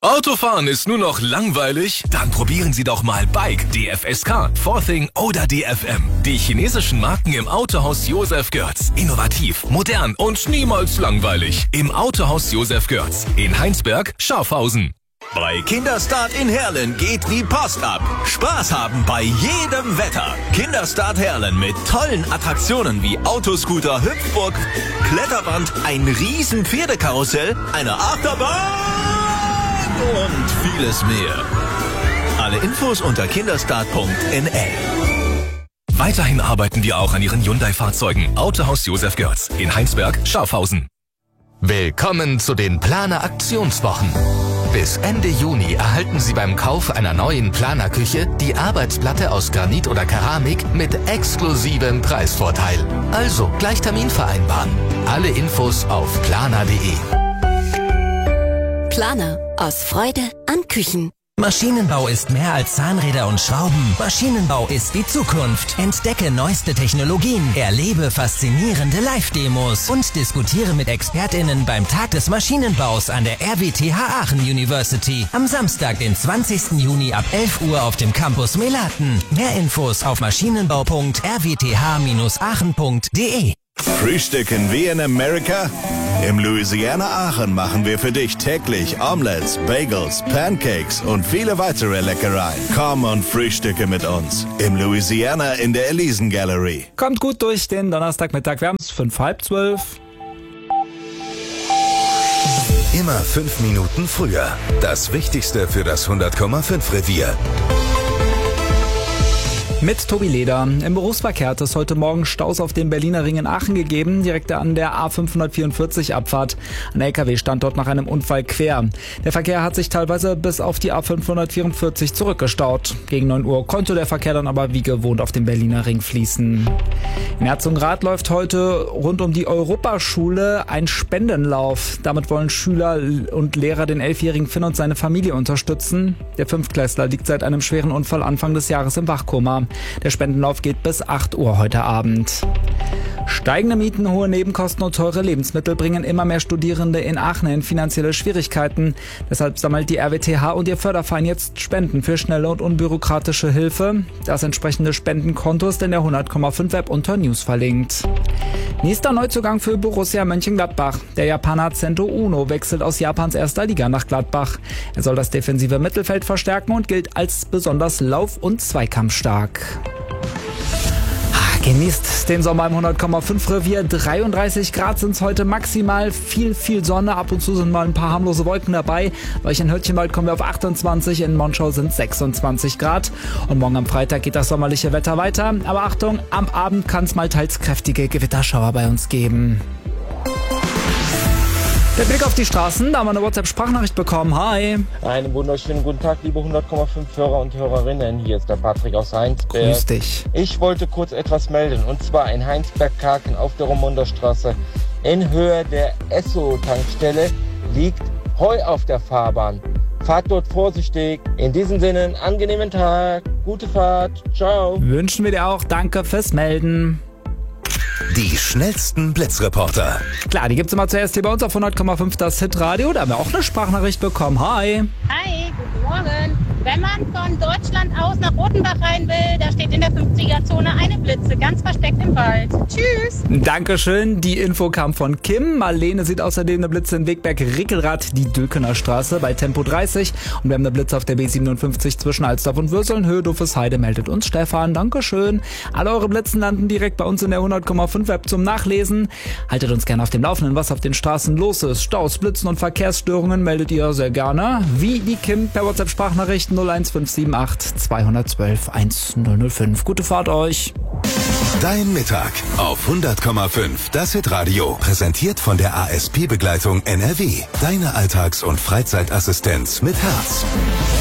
Autofahren ist nur noch langweilig? Dann probieren Sie doch mal Bike, DFSK, Forthing oder DFM. Die chinesischen Marken im Autohaus Josef Görz. Innovativ, modern und niemals langweilig. Im Autohaus Josef Görz. In Heinsberg, Schafhausen. Bei Kinderstart in Herlen geht die Post ab. Spaß haben bei jedem Wetter. Kinderstart Herlen mit tollen Attraktionen wie Autoscooter, Hüpfburg, Kletterband, ein riesen Pferdekarussell, eine Achterbahn und vieles mehr. Alle Infos unter kinderstart.nl. Weiterhin arbeiten wir auch an Ihren Hyundai-Fahrzeugen. Autohaus Josef Görz in Heinsberg, Schafhausen. Willkommen zu den Planer-Aktionswochen. Bis Ende Juni erhalten Sie beim Kauf einer neuen Planerküche die Arbeitsplatte aus Granit oder Keramik mit exklusivem Preisvorteil. Also gleich Termin vereinbaren. Alle Infos auf planer.de. Planer. Aus Freude an Küchen. Maschinenbau ist mehr als Zahnräder und Schrauben. Maschinenbau ist die Zukunft. Entdecke neueste Technologien, erlebe faszinierende Live-Demos und diskutiere mit ExpertInnen beim Tag des Maschinenbaus an der RWTH Aachen University. Am Samstag, den 20. Juni ab 11 Uhr auf dem Campus Melaten. Mehr Infos auf maschinenbau.rwth-aachen.de. Frühstücken wie in Amerika? Im Louisiana Aachen machen wir für dich täglich Omelettes, Bagels, Pancakes und viele weitere Leckereien. Komm und frühstücke mit uns im Louisiana in der Elisen Gallery. Kommt gut durch den Donnerstagmittag. Wir haben es 11:55. Immer 5 Minuten früher. Das Wichtigste für das 100,5 Revier. Mit Tobi Leder. Im Berufsverkehr hat es heute Morgen Staus auf dem Berliner Ring in Aachen gegeben, direkt an der A544 Abfahrt. Ein LKW stand dort nach einem Unfall quer. Der Verkehr hat sich teilweise bis auf die A544 zurückgestaut. Gegen 9 Uhr konnte der Verkehr dann aber wie gewohnt auf dem Berliner Ring fließen. In Herzogenrath läuft heute rund um die Europaschule ein Spendenlauf. Damit wollen Schüler und Lehrer den 11-jährigen Finn und seine Familie unterstützen. Der Fünftklässler liegt seit einem schweren Unfall Anfang des Jahres im Wachkoma. Der Spendenlauf geht bis 8 Uhr heute Abend. Steigende Mieten, hohe Nebenkosten und teure Lebensmittel bringen immer mehr Studierende in Aachen in finanzielle Schwierigkeiten. Deshalb sammelt die RWTH und ihr Förderverein jetzt Spenden für schnelle und unbürokratische Hilfe. Das entsprechende Spendenkonto ist in der 100,5 Web unter News verlinkt. Nächster Neuzugang für Borussia Mönchengladbach. Der Japaner Sento Uno wechselt aus Japans erster Liga nach Gladbach. Er soll das defensive Mittelfeld verstärken und gilt als besonders lauf- und zweikampfstark. Genießt den Sommer im 100,5 Revier. 33 Grad sind es heute maximal. Viel Sonne. Ab und zu sind mal ein paar harmlose Wolken dabei. Bei euch in Hürtchenwald kommen wir auf 28. In Monschau sind 26 Grad. Und morgen am Freitag geht das sommerliche Wetter weiter. Aber Achtung, am Abend kann es mal teils kräftige Gewitterschauer bei uns geben. Der Blick auf die Straßen, da haben wir eine WhatsApp-Sprachnachricht bekommen. Hi. Einen wunderschönen guten Tag, liebe 100,5 Hörer und Hörerinnen. Hier ist der Patrick aus Heinsberg. Grüß dich. Ich wollte kurz etwas melden. Und zwar in Heinsberg-Karken auf der Romunderstraße. In Höhe der Esso-Tankstelle liegt Heu auf der Fahrbahn. Fahrt dort vorsichtig. In diesem Sinne, einen angenehmen Tag. Gute Fahrt. Ciao. Wünschen wir dir auch. Danke fürs Melden. Die schnellsten Blitzreporter. Klar, die gibt's immer zuerst hier bei uns auf 100,5 das Hitradio. Da haben wir auch eine Sprachnachricht bekommen. Hi. Hi, guten Morgen. Wenn man von Deutschland aus nach Rotenbach rein will, da steht in der 50er-Zone eine Blitze, ganz versteckt im Wald. Tschüss. Dankeschön. Die Info kam von Kim. Marlene sieht außerdem eine Blitze in Wegberg-Rickelrath, die Dülkener Straße bei Tempo 30. Und wir haben eine Blitze auf der B57 zwischen Alsdorf und Würseln. Höhe Duffesheide meldet uns Stefan. Dankeschön. Alle eure Blitzen landen direkt bei uns in der 100,5 Web zum Nachlesen. Haltet uns gerne auf dem Laufenden, was auf den Straßen los ist. Staus, Blitzen und Verkehrsstörungen meldet ihr sehr gerne. Wie die Kim per WhatsApp-Sprachnachricht 01578 212 1005. Gute Fahrt euch. Dein Mittag auf 100,5 das Hitradio. Präsentiert von der ASP-Begleitung NRW. Deine Alltags- und Freizeitassistenz mit Herz.